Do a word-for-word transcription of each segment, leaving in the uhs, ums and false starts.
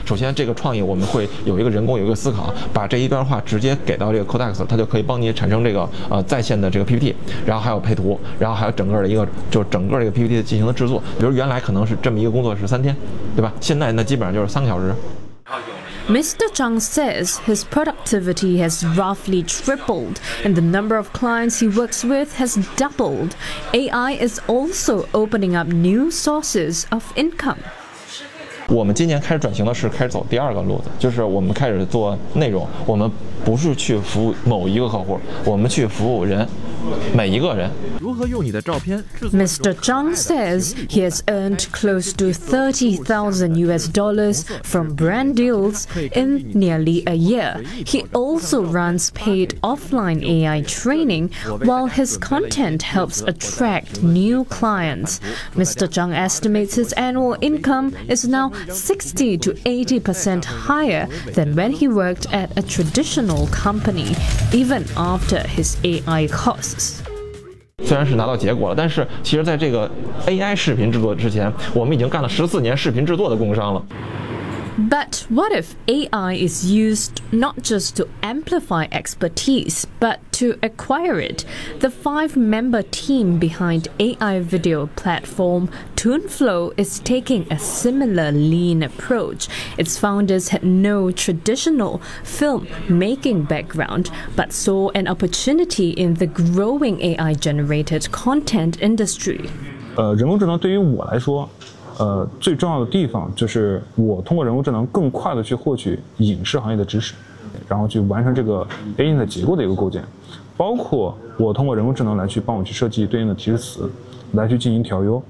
首先这个创意我们会有一个人工有一个思考，把这一段话直接给到这个 Codex， 它就可以帮你产生这个呃在线的这个 P P T， 然后还有配图，然后还有整个的一个就整个这个 P P T 进行的制作。比如原来可能是这么一个工作是三天，对吧？现在那基本上就是三个小时。 Mister Zhang says his productivity has roughly tripled and the number of clients he works with has doubled. A I is also opening up new sources of income. 我们今年开始转型的是开始走第二个路子，就是我们开始做内容，我们不是去服务某一个客户，我们去服务人，每一个人。如何用你的照片制作 Mister Zhang says he has earned close to thirty thousand U S dollars from brand deals in nearly a year. He also runs paid offline A I training while his content helps attract new clients. Mister Zhang estimates his annual income is now sixty to eighty percent higher than when he worked at a traditional company, even after his A I costs. 虽然是拿到结果了，但是其实在这个 A I 视频制作之前，我们已经干了十四年视频制作的工商了。 But what if A I is used not just to amplify expertise, but to acquire it? The five-member team behind A I video platform TuneFlow is taking a similar lean approach. Its founders had no traditional film-making background, but saw an opportunity in the growing A I-generated content industry. 呃，人工智能对于我来说。呃，最重要的地方就是我通过人工智能更快的去获取影视行业的知识，然后去完成这个 A I 的结构的一个构建，包括我通过人工智能来去帮我去设计对应的提示词，来去进行调优。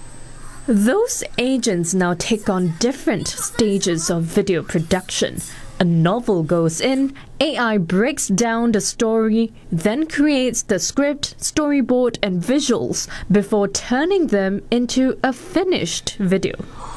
Those agents now take on different stages of video production. A novel goes in, A I breaks down the story, then creates the script, storyboard, and visuals before turning them into a finished video.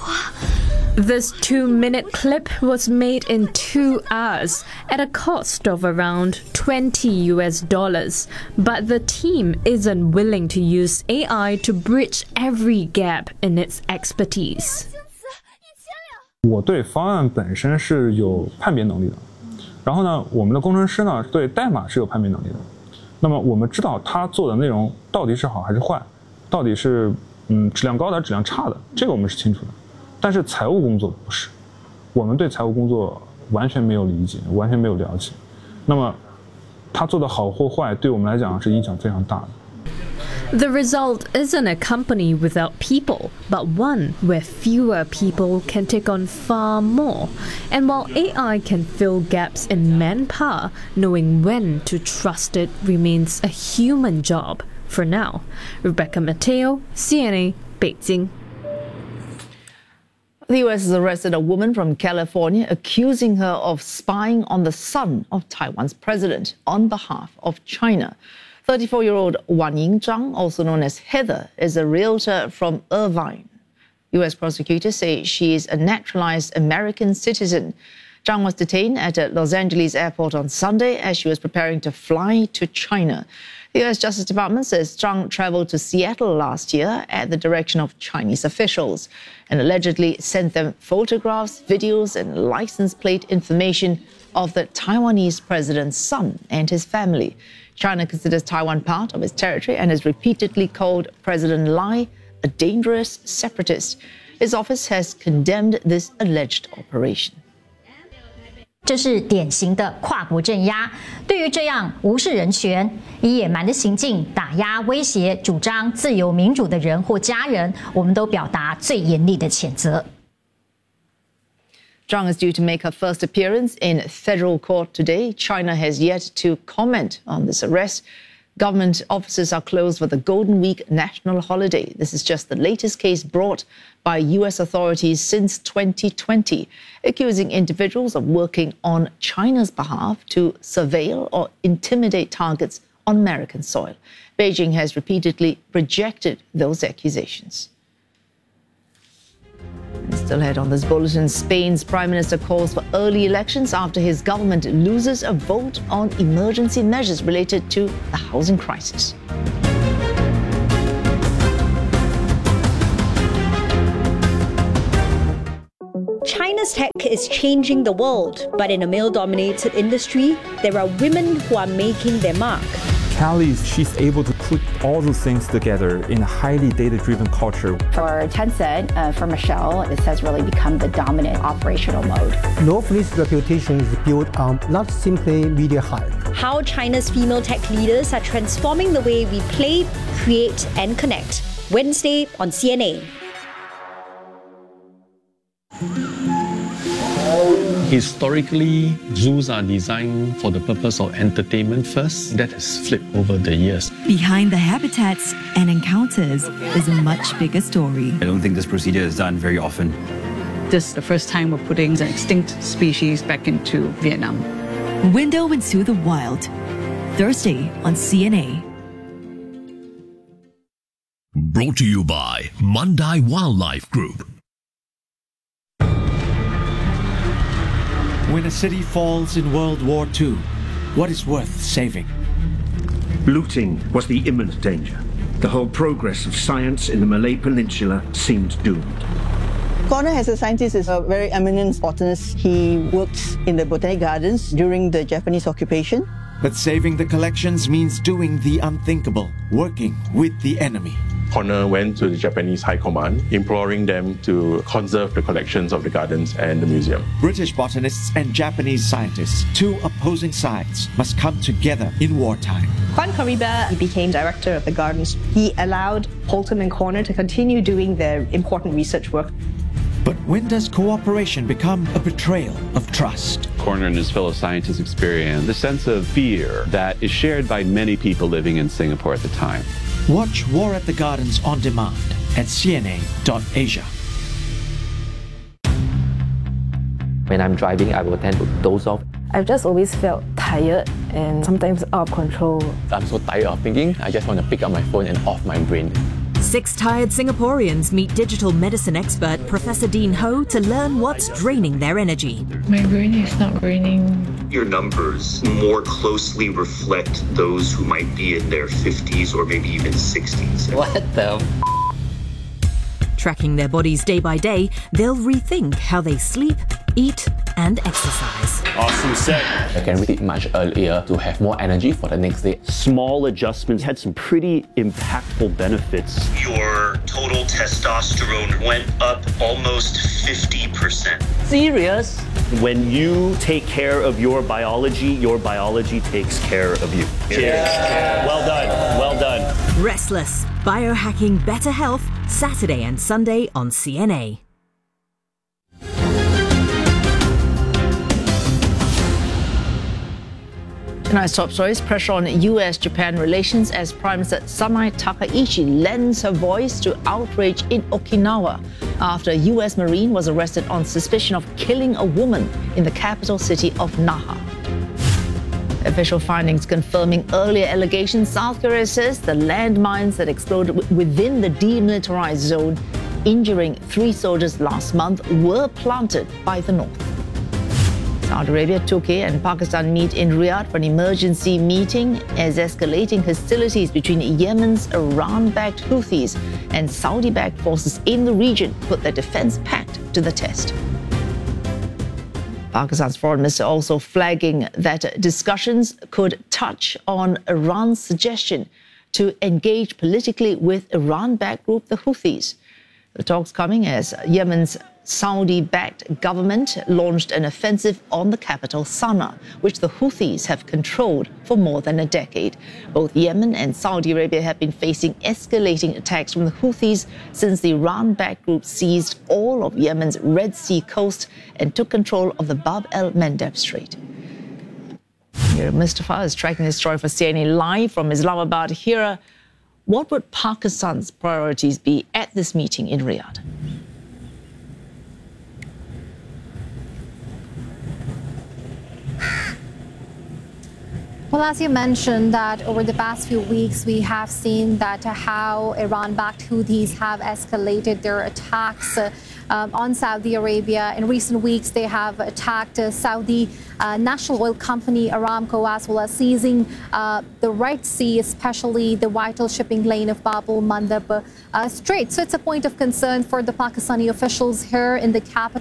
This two-minute clip was made in two hours at a cost of around twenty U S dollars. But the team isn't willing to use A I to bridge every gap in its expertise. 我对方案本身是有判别能力的，然后呢，我们的工程师呢对代码是有判别能力的。那么我们知道他做的内容到底是好还是坏，到底是嗯质量高的还是质量差的，这个我们是清楚的。但是财务工作不是，我们对财务工作完全没有理解，完全没有了解。那么他做的好或坏，对我们来讲是影响非常大的。 The result isn't a company without people, but one where fewer people can take on far more. And while A I can fill gaps in manpower, knowing when to trust it remains a human job for now. Rebecca Mateo, C N A, Beijing. The U S has arrested a woman from California accusing her of spying on the son of Taiwan's president on behalf of China. thirty-four-year-old Wan Yingzhang, also known as Heather, is a realtor from Irvine. U S prosecutors say she is a naturalized American citizen. Zhang was detained at a Los Angeles airport on Sunday as she was preparing to fly to China. The U S Justice Department says Zhang traveled to Seattle last year at the direction of Chinese officials and allegedly sent them photographs, videos, and license plate information of the Taiwanese president's son and his family. China considers Taiwan part of its territory and has repeatedly called President Lai a dangerous separatist. His office has condemned this alleged operation. 这是典型的跨国镇压，对于这样无视人权、以野蛮的行径打压、威胁主张自由民主的人或家人，我们都表达最严厉的谴责。 Zhang is due to make her first appearance in federal court today. China has yet to comment on this arrest. Government offices are closed for the Golden Week national holiday. This is just the latest case brought by U S authorities since twenty twenty, accusing individuals of working on China's behalf to surveil or intimidate targets on American soil. Beijing has repeatedly rejected those accusations. Still ahead on this bulletin, Spain's Prime Minister calls for early elections after his government loses a vote on emergency measures related to the housing crisis. China's Women's tech is changing the world, but in a male-dominated industry, there are women who are making their mark. Callie, she's able to put all those things together in a highly data-driven culture. For Tencent, uh, for Michelle, this has really become the dominant operational mode. Northleaf's reputation is built on not simply media hype. How China's female tech leaders are transforming the way we play, create, and connect. Wednesday on C N A. Historically, zoos are designed for the purpose of entertainment first. That has flipped over the years. Behind the habitats and encounters is a much bigger story. I don't think this procedure is done very often. This is the first time we're putting an extinct species back into Vietnam. Window into the Wild, Thursday on C N A. Brought to you by Mandai Wildlife Group. When a city falls in World War Two, what is worth saving? Looting was the imminent danger. The whole progress of science in the Malay Peninsula seemed doomed. Connor, as a scientist, is a very eminent botanist. He worked in the Botanic Gardens during the Japanese occupation. But saving the collections means doing the unthinkable, working with the enemy. Connor went to the Japanese High Command, imploring them to conserve the collections of the gardens and the museum. British botanists and Japanese scientists, two opposing sides, must come together in wartime. Kwan Kariba became director of the gardens. He allowed Holton and Connor to continue doing their important research work. But when does cooperation become a betrayal of trust? Connor and his fellow scientists experienced the sense of fear that is shared by many people living in Singapore at the time. Watch War at the Gardens on demand at C N A dot asia. When I'm driving, I will tend to doze off. I've just always felt tired and sometimes out of control. I'm so tired of thinking, I just want to pick up my phone and off my brain. Six tired Singaporeans meet digital medicine expert Professor Dean Ho to learn what's draining their energy. My brain is not draining. Your numbers more closely reflect those who might be in their fifties or maybe even sixties. What the f-? Tracking their bodies day by day, they'll rethink how they sleep, eat, and exercise. Awesome set. I can read it much earlier to have more energy for the next day. Small adjustments had some pretty impactful benefits. Your total testosterone went up almost fifty percent. Serious? When you take care of your biology, your biology takes care of you. Cheers. Yeah. Well done. Well done. Restless. Biohacking Better Health, Saturday and Sunday on C N A. Tonight's top stories: pressure on U S Japan relations as Prime Minister Sanai Takaichi lends her voice to outrage in Okinawa after a U S Marine was arrested on suspicion of killing a woman in the capital city of Naha. Official findings confirming earlier allegations. South Korea says the landmines that exploded within the demilitarized zone, injuring three soldiers last month, were planted by the North. Saudi Arabia, Turkey and Pakistan meet in Riyadh for an emergency meeting as escalating hostilities between Yemen's Iran-backed Houthis and Saudi-backed forces in the region put their defense pact to the test. Pakistan's foreign minister also flagging that discussions could touch on Iran's suggestion to engage politically with Iran-backed group the Houthis. The talks coming as Yemen's Saudi-backed government launched an offensive on the capital, Sana'a, which the Houthis have controlled for more than a decade. Both Yemen and Saudi Arabia have been facing escalating attacks from the Houthis since the Iran-backed group seized all of Yemen's Red Sea coast and took control of the Bab el-Mandeb Strait. Hira Mustafa is tracking this story for C N A Live from Islamabad. Hira, what would Pakistan's priorities be at this meeting in Riyadh? Well, as you mentioned, that over the past few weeks, we have seen that uh, how Iran-backed Houthis have escalated their attacks uh, um, on Saudi Arabia. In recent weeks, they have attacked uh, Saudi uh, national oil company Aramco, as well as seizing uh, the Red Sea, especially the vital shipping lane of Bab el-Mandeb uh, Strait. So it's a point of concern for the Pakistani officials here in the capital.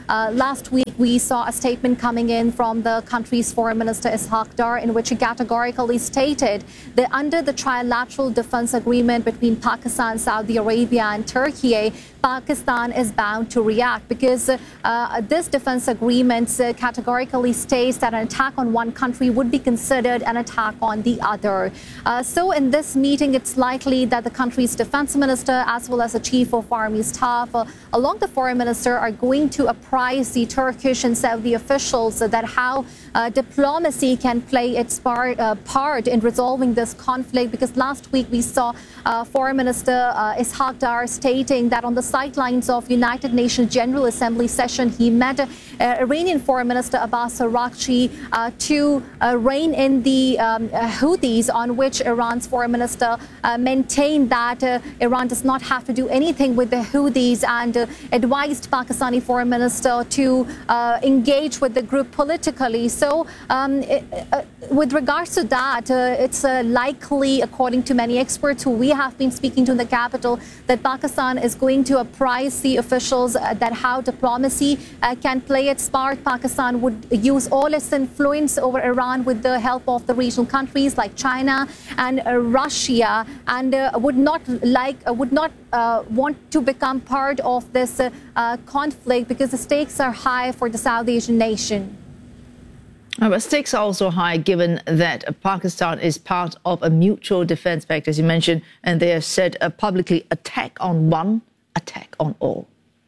uh, last week we saw a statement coming in from the country's Foreign Minister Ishaq Dar, in which he categorically stated that under the trilateral defense agreement between Pakistan, Saudi Arabia and Turkey, Pakistan is bound to react, because uh, this defense agreement uh, categorically states that an attack on one country would be considered an attack on the other. Uh, so in this meeting, it's likely that the country's defense minister, as well as the chief of army staff, uh, along the foreign minister, are going to apprise the Turkish and Saudi officials uh, that how uh, diplomacy can play its part, uh, part in resolving this conflict, because last week we saw uh, Foreign Minister uh, Ishaq Dar stating that on the sidelines of United Nations General Assembly session, he met uh, Iranian Foreign Minister Abbas Araghchi uh, to uh, rein in the um, uh, Houthis, on which Iran's Foreign Minister uh, maintained that uh, Iran does not have to do anything with the Houthis, and uh, advised Pakistani Foreign Minister to uh, engage with the group politically. So um, it, uh, with regards to that, uh, it's uh, likely, according to many experts who we have been speaking to in the capital, that Pakistan is going to apprise the officials uh, that how diplomacy uh, can play its part. Pakistan would use all its influence over Iran with the help of the regional countries like China and uh, Russia, and uh, would not like uh, would not uh, want to become part of this uh, uh, conflict, because the stakes are high for the South Asian nation. Uh, but stakes are also high, given that uh, Pakistan is part of a mutual defense pact, as you mentioned, and they have said uh, publicly, attack on one, attack on all.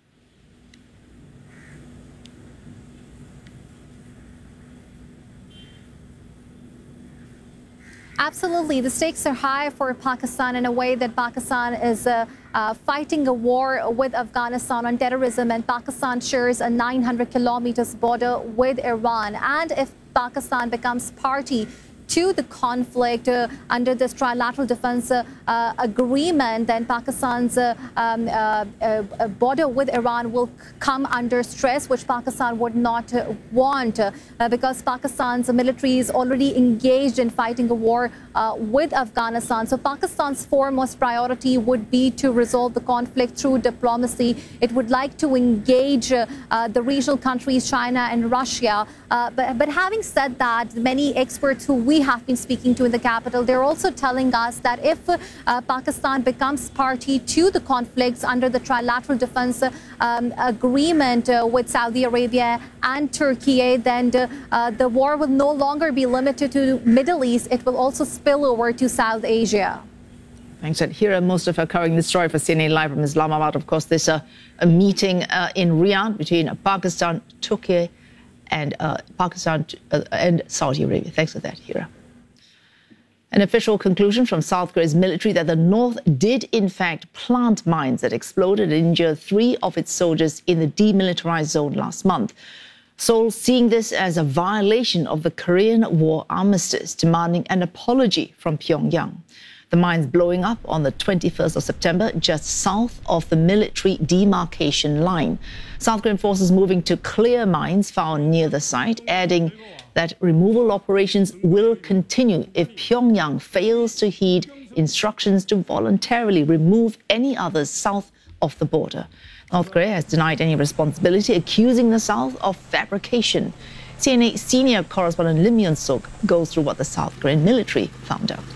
Absolutely. The stakes are high for Pakistan in a way that Pakistan is uh, uh, fighting a war with Afghanistan on terrorism, and Pakistan shares a nine hundred kilometers border with Iran. And if Pakistan becomes party to the conflict uh, under this trilateral defense uh, uh, agreement, then Pakistan's uh, um, uh, uh, border with Iran will come under stress, which Pakistan would not uh, want, uh, because Pakistan's military is already engaged in fighting a war uh, with Afghanistan. So Pakistan's foremost priority would be to resolve the conflict through diplomacy. It would like to engage uh, uh, the regional countries, China and Russia. Uh, but, but having said that, many experts who we have been speaking to in the capital, they're also telling us that if uh, Pakistan becomes party to the conflicts under the trilateral defense um, agreement uh, with Saudi Arabia and Turkey, then uh, uh, the war will no longer be limited to the Middle East. It will also spill over to South Asia. Thanks, Ed. Hira Mustafa covering this story for C N A Live from Islamabad. Of course, there's a, a meeting uh, in Riyadh between Pakistan, Turkey, and uh, Pakistan uh, and Saudi Arabia. Thanks for that, Hira. An official conclusion from South Korea's military that the North did in fact plant mines that exploded and injured three of its soldiers in the demilitarized zone last month. Seoul seeing this as a violation of the Korean War armistice, demanding an apology from Pyongyang. The mines blowing up on the twenty-first of September, just south of the military demarcation line. South Korean forces moving to clear mines found near the site, adding that removal operations will continue if Pyongyang fails to heed instructions to voluntarily remove any others south of the border. North Korea has denied any responsibility, accusing the South of fabrication. C N A senior correspondent Lim Yun-suk goes through what the South Korean military found out.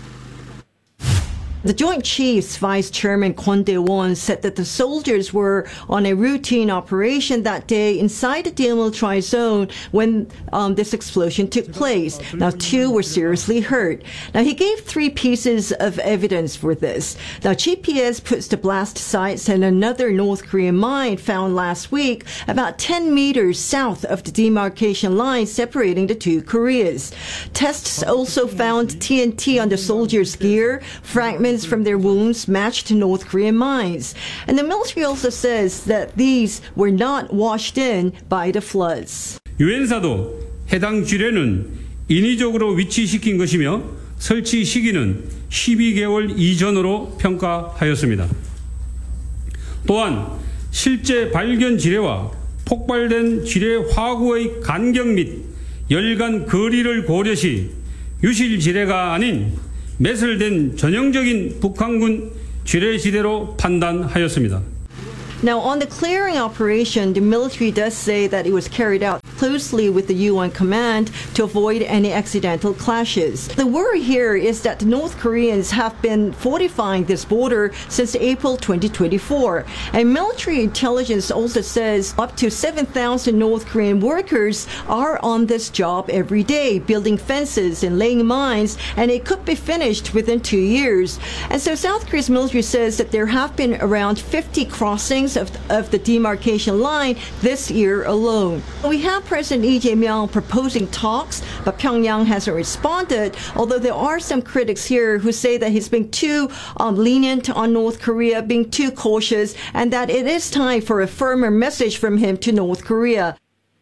The Joint Chiefs Vice Chairman Kwon Dae-won said that the soldiers were on a routine operation that day inside the demilitarized zone when um, this explosion took place. Now, two were seriously hurt. Now, he gave three pieces of evidence for this. Now, G P S puts the blast sites and another North Korean mine found last week about ten meters south of the demarcation line separating the two Koreas. Tests also found T N T on the soldiers' gear, fragments from their wounds matched to North Korean mines. And the military also says that these were not washed in by the floods. 유엔사도 해당 지뢰는 인위적으로 위치시킨 것이며 설치 시기는 십이 개월 이전으로 평가하였습니다. 또한 실제 발견 지뢰와 폭발된 지뢰 화구의 간격 및 열간 거리를 고려시 유실 지뢰가 아닌 매설된 전형적인 북한군 지뢰지대로 판단하였습니다. Now, on the clearing operation, the military does say that it was carried out closely with the U N command to avoid any accidental clashes. The worry here is that the North Koreans have been fortifying this border since April twenty twenty-four. And military intelligence also says up to seven thousand North Korean workers are on this job every day, building fences and laying mines, and it could be finished within two years. And so South Korea's military says that there have been around fifty crossings of, of the demarcation line this year alone. We have President Lee Jae-myung proposing talks, but Pyongyang hasn't responded, although there are some critics here who say that he's being too um, lenient on North Korea, being too cautious, and that it is time for a firmer message from him to North Korea.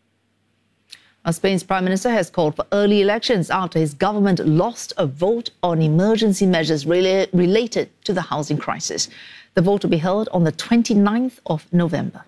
Spain's Prime Minister has called for early elections after his government lost a vote on emergency measures rela- related to the housing crisis. The vote will be held on the twenty-ninth of November.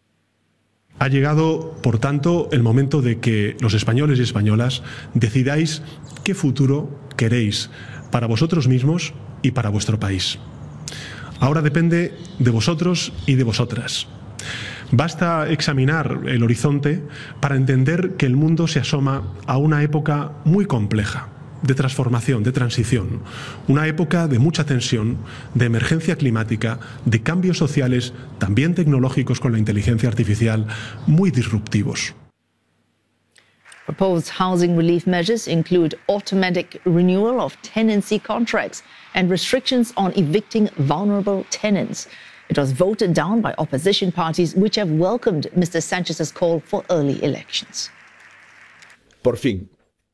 Ha llegado, por tanto, el momento de que los españoles y españolas decidáis qué futuro queréis para vosotros mismos y para vuestro país. Ahora depende de vosotros y de vosotras. Basta examinar el horizonte para entender que el mundo se asoma a una época muy compleja, de transformación, de transición, una época de mucha tensión, de emergencia climática, de cambios sociales, también tecnológicos con la inteligencia artificial, muy disruptivos. Proposed housing relief measures include automatic renewal of tenancy contracts and restrictions on evicting vulnerable tenants. It was voted down by opposition parties, which have welcomed Mister Sanchez's call for early elections. Por fin.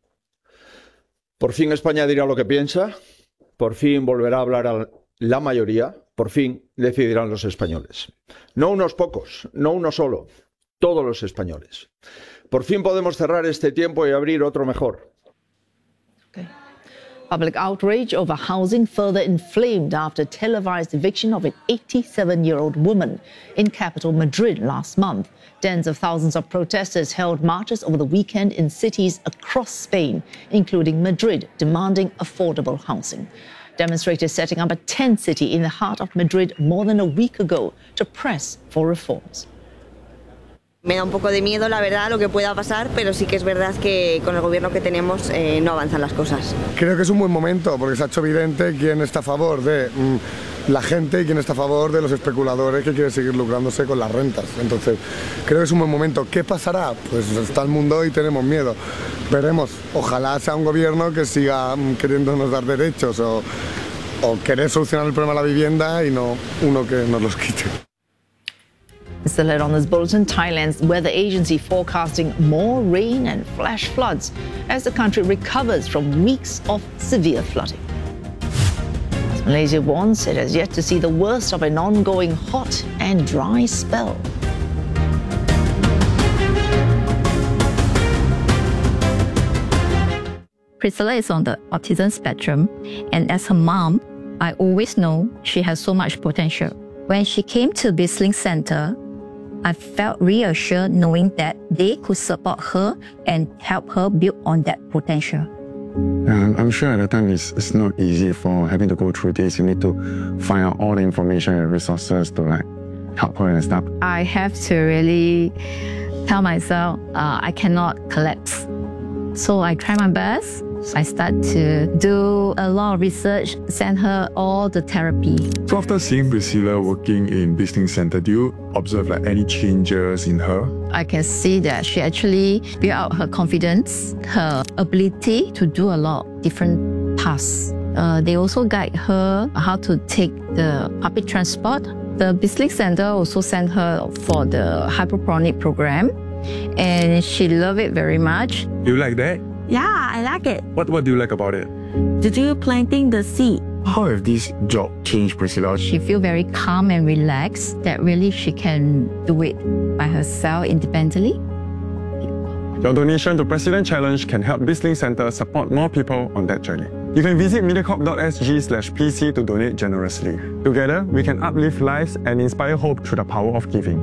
Por fin España dirá lo que piensa, por fin volverá a hablar a la mayoría, por fin decidirán los españoles. No unos pocos, no uno solo, todos los españoles. Por fin podemos cerrar este tiempo y abrir otro mejor. Okay. Public outrage over housing further inflamed after televised eviction of an eighty-seven-year-old woman in capital Madrid last month. Tens of thousands of protesters held marches over the weekend in cities across Spain, including Madrid, demanding affordable housing. Demonstrators setting up a tent city in the heart of Madrid more than a week ago to press for reforms. Me da un poco de miedo, la verdad, lo que pueda pasar, pero sí que es verdad que con el gobierno que tenemos eh, no avanzan las cosas. Creo que es un buen momento porque se ha hecho evidente quién está a favor de mmm, la gente y quién está a favor de los especuladores que quieren seguir lucrándose con las rentas. Entonces, creo que es un buen momento. ¿Qué pasará? Pues está el mundo y tenemos miedo. Veremos. Ojalá sea un gobierno que siga mmm, queriéndonos dar derechos o, o querer solucionar el problema de la vivienda y no uno que nos los quite. Still ahead on this bulletin, Thailand's weather agency forecasting more rain and flash floods as the country recovers from weeks of severe flooding. As Malaysia warns it has yet to see the worst of an ongoing hot and dry spell. Priscilla is on the autism spectrum, and as her mom, I always know she has so much potential. When she came to BizLink Center, I felt reassured knowing that they could support her and help her build on that potential. Yeah, I'm sure at the time it's, it's not easy for having to go through this. You need to find out all the information and resources to like help her and stuff. I have to really tell myself uh, I cannot collapse. So I try my best. I start to do a lot of research, send her all the therapy. So after seeing Priscilla working in BizLink Center, do you observe like any changes in her? I can see that she actually built out her confidence, her ability to do a lot of different tasks. Uh, they also guide her how to take the public transport. The BizLink Center also sent her for the hydroponic program, and she loved it very much. Do you like that? Yeah, I like it. What What do you like about it? To do planting the seed. How have this job changed Priscilla? She feels very calm and relaxed that really she can do it by herself independently. Your donation to President Challenge can help BizLink Center support more people on that journey. You can visit mediacorp.sg slash PC to donate generously. Together, we can uplift lives and inspire hope through the power of giving.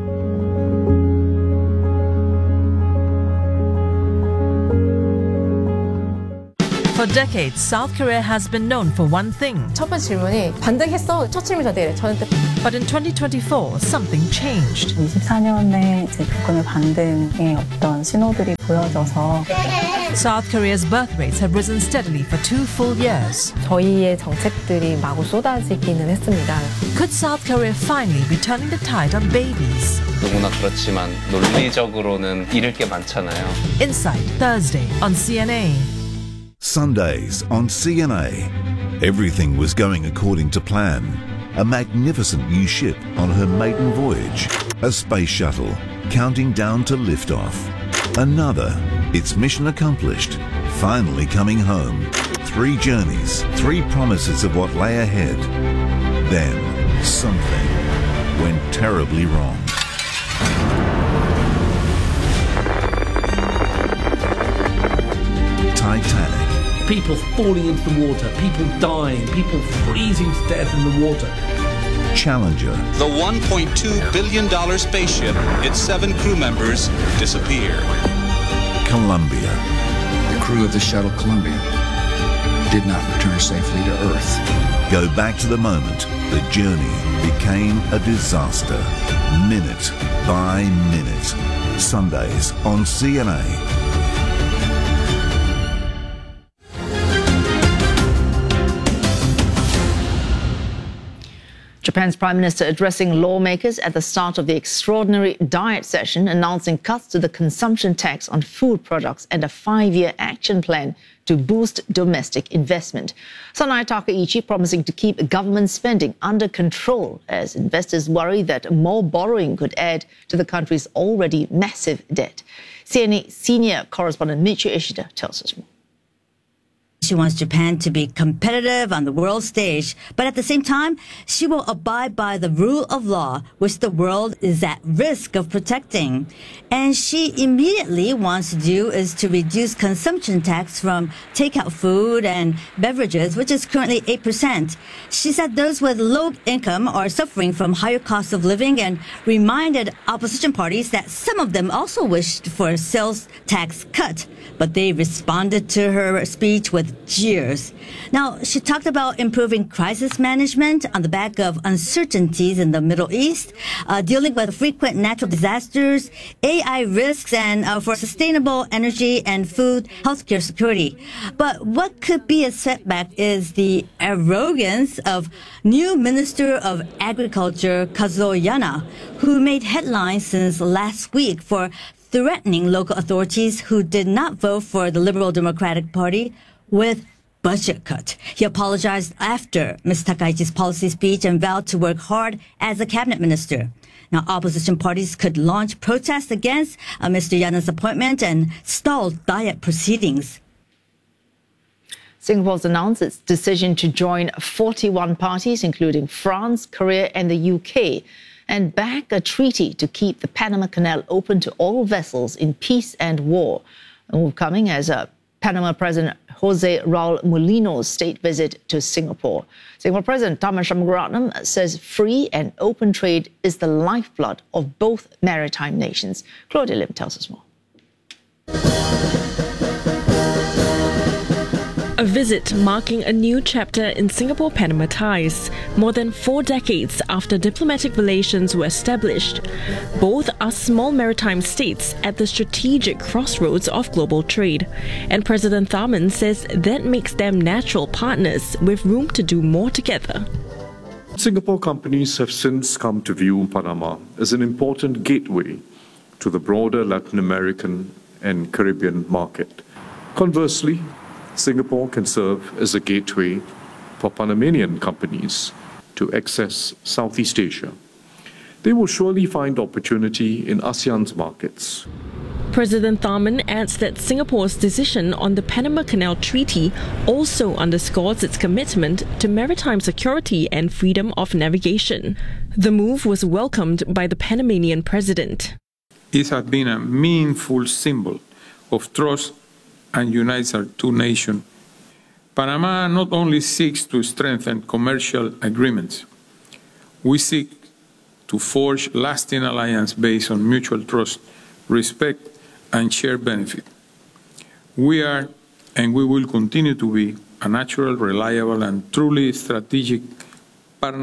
For decades, South Korea has been known for one thing. 첫 번째 질문이 반대했어? 첫 질문이 저한테 저한테 But in twenty twenty-four, something changed. 이십사 년에 이제 북한의 반등의 어떤 신호들이 보여져서 South Korea's birth rates have risen steadily for two full years. 저희의 정책들이 마구 쏟아지기는 했습니다. Could South Korea finally be turning the tide on babies? 누구나 그렇지만 논리적으로는 잃을 게 많잖아요. Insight, Thursday on C N A. Sundays on C N A. Everything was going according to plan. A magnificent new ship on her maiden voyage. A space shuttle counting down to liftoff. Another, its mission accomplished, finally coming home. Three journeys, three promises of what lay ahead. Then, something went terribly wrong. Titanic. People falling into the water, people dying, people freezing to death in the water. Challenger. The one point two billion dollars spaceship, its seven crew members disappear. Columbia. The crew of the shuttle Columbia did not return safely to Earth. Go back to the moment the journey became a disaster. Minute by minute. Sundays on C N A. Japan's Prime Minister addressing lawmakers at the start of the extraordinary diet session, announcing cuts to the consumption tax on food products and a five-year action plan to boost domestic investment. Sanae Takaichi promising to keep government spending under control as investors worry that more borrowing could add to the country's already massive debt. C N A senior correspondent Michi Ishida tells us more. She wants Japan to be competitive on the world stage, but at the same time, she will abide by the rule of law, which the world is at risk of protecting. And she immediately wants to do is to reduce consumption tax from takeout food and beverages, which is currently eight percent. She said those with low income are suffering from higher costs of living and reminded opposition parties that some of them also wished for a sales tax cut, but they responded to her speech with jeers. Now, she talked about improving crisis management on the back of uncertainties in the Middle East, uh, dealing with frequent natural disasters, A I risks, and uh, for sustainable energy and food healthcare security. But what could be a setback is the arrogance of new Minister of Agriculture Kazuo Yana, who made headlines since last week for threatening local authorities who did not vote for the Liberal Democratic Party with budget cut. He apologized after Miz Takaichi's policy speech and vowed to work hard as a cabinet minister. Now, opposition parties could launch protests against uh, Mister Yana's appointment and stall diet proceedings. Singapore's announced its decision to join forty-one parties, including France, Korea, and the U K, and back a treaty to keep the Panama Canal open to all vessels in peace and war. A move coming as a Panama President Jose Raul Mulino's state visit to Singapore. Singapore President Tharman Shanmugaratnam says free and open trade is the lifeblood of both maritime nations. Claudia Lim tells us more. A visit marking a new chapter in Singapore-Panama ties, more than four decades after diplomatic relations were established. Both are small maritime states at the strategic crossroads of global trade, and President Tharman says that makes them natural partners with room to do more together. Singapore companies have since come to view Panama as an important gateway to the broader Latin American and Caribbean market. Conversely, Singapore can serve as a gateway for Panamanian companies to access Southeast Asia. They will surely find opportunity in ASEAN's markets. President Tharman adds that Singapore's decision on the Panama Canal Treaty also underscores its commitment to maritime security and freedom of navigation. The move was welcomed by the Panamanian president. It has been a meaningful symbol of trust and unites our two nations. Panama not only seeks to strengthen commercial agreements, we seek to forge lasting alliance based on mutual trust, respect, and shared benefit. We are, and we will continue to be, a natural, reliable, and truly strategic partner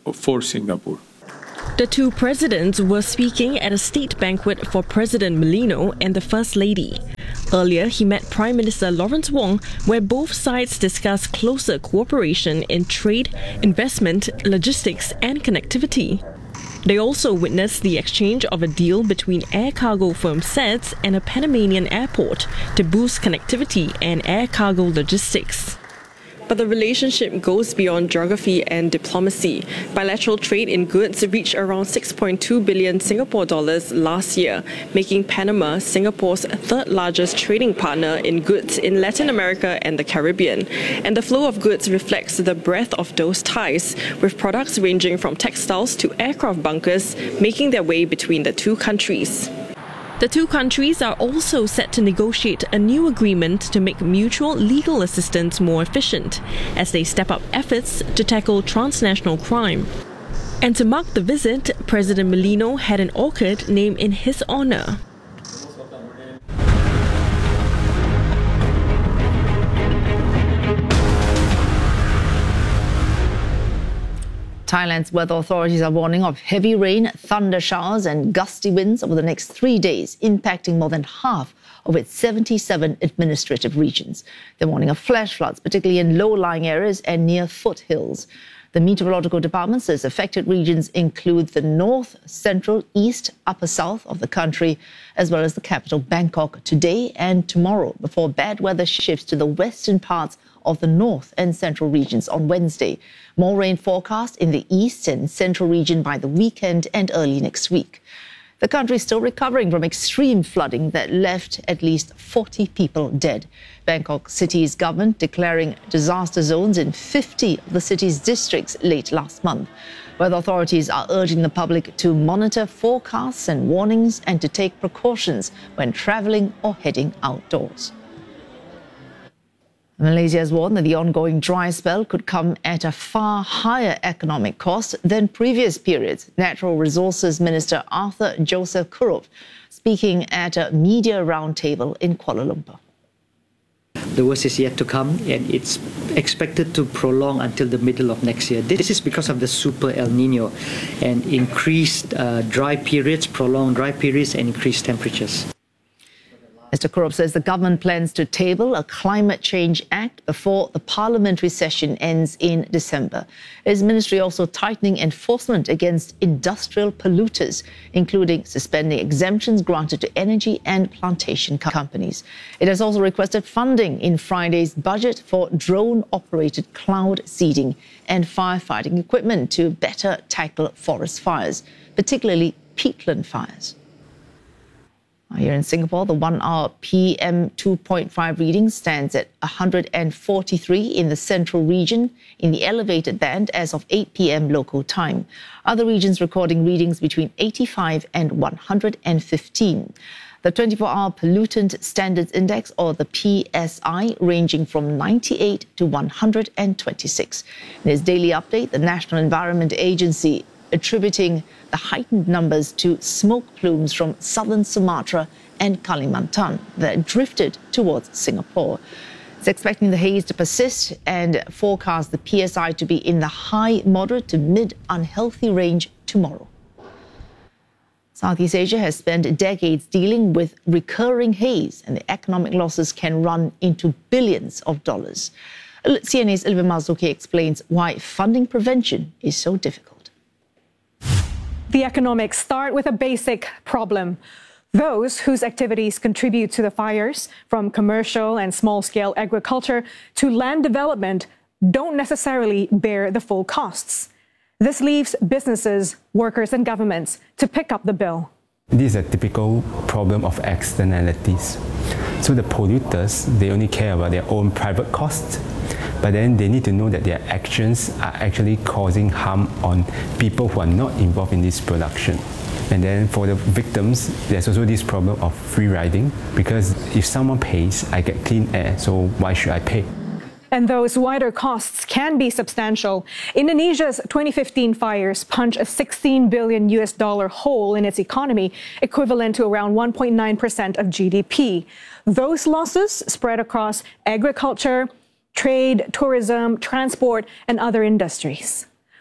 for Singapore. The two presidents were speaking at a state banquet for President Merlino and the First Lady. Earlier, he met Prime Minister Lawrence Wong, where both sides discussed closer cooperation in trade, investment, logistics, and connectivity. They also witnessed the exchange of a deal between air cargo firm S A D S and a Panamanian airport to boost connectivity and air cargo logistics. But the relationship goes beyond geography and diplomacy. Bilateral trade in goods reached around six point two billion Singapore dollars last year, making Panama Singapore's third largest trading partner in goods in Latin America and the Caribbean. And the flow of goods reflects the breadth of those ties, with products ranging from textiles to aircraft bunkers making their way between the two countries. The two countries are also set to negotiate a new agreement to make mutual legal assistance more efficient, as they step up efforts to tackle transnational crime. And to mark the visit, President Merlino had an orchid named in his honor. Thailand's weather authorities are warning of heavy rain, thunder showers and gusty winds over the next three days, impacting more than half of its seventy-seven administrative regions. They're warning of flash floods, particularly in low-lying areas and near foothills. The Meteorological Department says affected regions include the north, central, east, upper south of the country, as well as the capital Bangkok today and tomorrow, before bad weather shifts to the western parts of the north and central regions on Wednesday. More rain forecast in the east and central region by the weekend and early next week. The country is still recovering from extreme flooding that left at least forty people dead. Bangkok City's government declaring disaster zones in fifty of the city's districts late last month. Weather authorities are urging the public to monitor forecasts and warnings and to take precautions when traveling or heading outdoors. Malaysia has warned that the ongoing dry spell could come at a far higher economic cost than previous periods. Natural Resources Minister Arthur Joseph Kurup speaking at a media roundtable in Kuala Lumpur. The worst is yet to come, and it's expected to prolong until the middle of next year. This is because of the super El Nino and increased uh, dry periods, prolonged dry periods, and increased temperatures. Mister Kurup says the government plans to table a Climate Change Act before the parliamentary session ends in December. His ministry also tightening enforcement against industrial polluters, including suspending exemptions granted to energy and plantation companies. It has also requested funding in Friday's budget for drone-operated cloud seeding and firefighting equipment to better tackle forest fires, particularly peatland fires. Here in Singapore, the one-hour P M two point five reading stands at one hundred forty-three in the central region in the elevated band as of eight p m local time. Other regions recording readings between eighty-five and one hundred fifteen. The twenty-four hour Pollutant Standards Index, or the P S I, ranging from ninety-eight to one hundred twenty-six. In its daily update, the National Environment Agency attributing the heightened numbers to smoke plumes from southern Sumatra and Kalimantan that drifted towards Singapore. It's expecting the haze to persist and forecast the P S I to be in the high moderate to mid unhealthy range tomorrow. Southeast Asia has spent decades dealing with recurring haze, and the economic losses can run into billions of dollars. C N A's Ilva Marzuki explains why funding prevention is so difficult. The economics start with a basic problem. Those whose activities contribute to the fires, from commercial and small-scale agriculture to land development, don't necessarily bear the full costs. This leaves businesses, workers and governments to pick up the bill. This is a typical problem of externalities. So the polluters, they only care about their own private costs, but then they need to know that their actions are actually causing harm on people who are not involved in this production. And then for the victims, there's also this problem of free riding, because if someone pays, I get clean air, so why should I pay? And those wider costs can be substantial. Indonesia's twenty fifteen fires punched a sixteen billion U S dollar hole in its economy, equivalent to around one point nine percent of G D P. Those losses spread across agriculture, trade, tourism, transport, and other industries.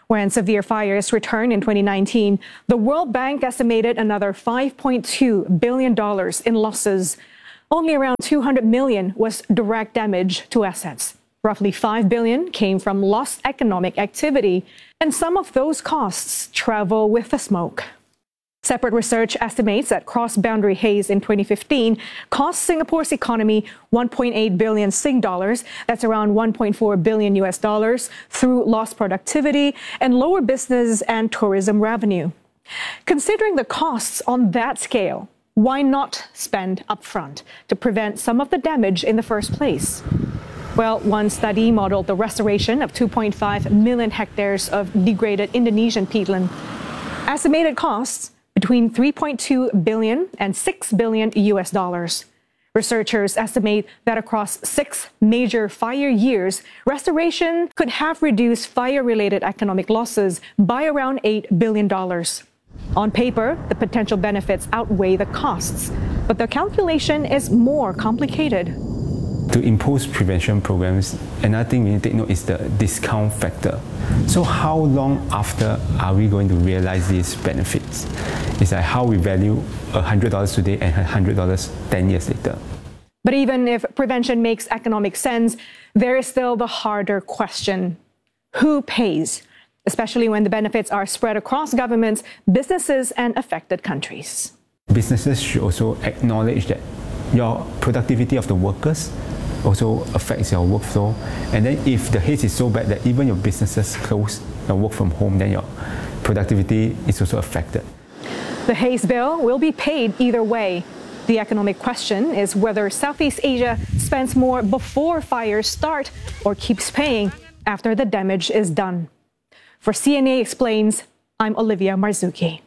When severe fires returned in twenty nineteen, the World Bank estimated another five point two billion dollars in losses. Only around two hundred million dollars was direct damage to assets. Roughly five billion dollars came from lost economic activity, and some of those costs travel with the smoke. Separate research estimates that cross-boundary haze in twenty fifteen cost Singapore's economy one point eight billion Sing dollars, that's around one point four billion U S dollars, through lost productivity and lower business and tourism revenue. Considering the costs on that scale, why not spend upfront to prevent some of the damage in the first place? Well, one study modeled the restoration of two point five million hectares of degraded Indonesian peatland. Estimated costs between three point two billion and six billion U S dollars. Researchers estimate that across six major fire years, restoration could have reduced fire-related economic losses by around eight billion dollars. On paper, the potential benefits outweigh the costs, but the calculation is more complicated. To impose prevention programs, another thing we need to take note is the discount factor. So how long after are we going to realize these benefits? It's like how we value one hundred dollars today and one hundred dollars ten years later. But even if prevention makes economic sense, there is still the harder question. Who pays? Especially when the benefits are spread across governments, businesses, and affected countries. Businesses should also acknowledge that your productivity of the workers also affects your workflow. And then if the haze is so bad that even your businesses close and work from home, then your productivity is also affected. The haze bill will be paid either way. The economic question is whether Southeast Asia spends more before fires start or keeps paying after the damage is done. For C N A Explains, I'm Olivia Marzuki.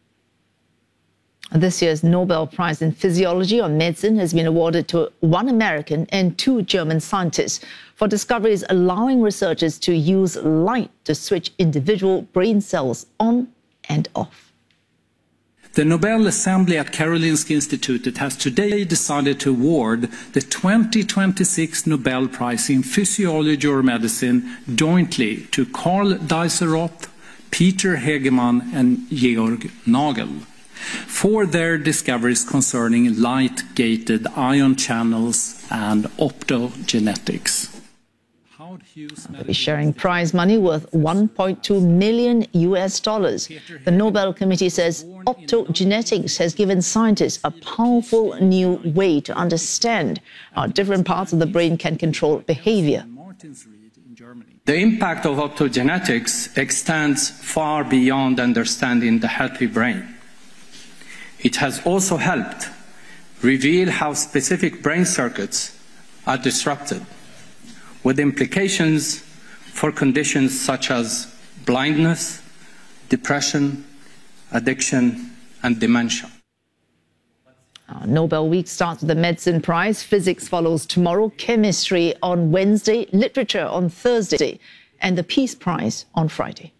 This year's Nobel Prize in Physiology or Medicine has been awarded to one American and two German scientists for discoveries allowing researchers to use light to switch individual brain cells on and off. The Nobel Assembly at Karolinska Institutet has today decided to award the twenty twenty-six Nobel Prize in Physiology or Medicine jointly to Karl Deisseroth, Peter Hegemann and Georg Nagel for their discoveries concerning light-gated ion channels and optogenetics. They'll be sharing prize money worth one point two million U S dollars. The Nobel Committee says optogenetics has given scientists a powerful new way to understand how different parts of the brain can control behavior. The impact of optogenetics extends far beyond understanding the healthy brain. It has also helped reveal how specific brain circuits are disrupted, with implications for conditions such as blindness, depression, addiction, and dementia. Our Nobel Week starts with the Medicine Prize. Physics follows tomorrow, Chemistry on Wednesday, Literature on Thursday, and the Peace Prize on Friday.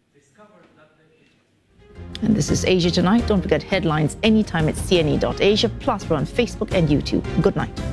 And this is Asia Tonight. Don't forget headlines anytime at C N E dot Asia, plus we're on Facebook and YouTube. Good night.